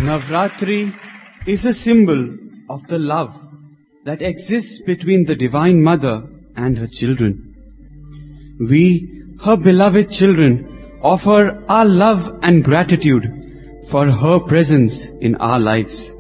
Navratri is a symbol of the love that exists between the Divine Mother and her children. We, her beloved children, offer our love and gratitude for her presence in our lives.